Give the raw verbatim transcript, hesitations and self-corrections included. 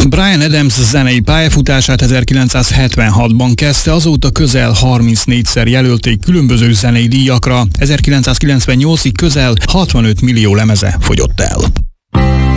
Bryan Adams zenei pályafutását ezerkilencszázhetvenhatban kezdte, azóta közel harmincnégyszer jelölték különböző zenei díjakra. ezerkilencszázkilencvennyolcig közel hatvanöt millió lemeze fogyott el.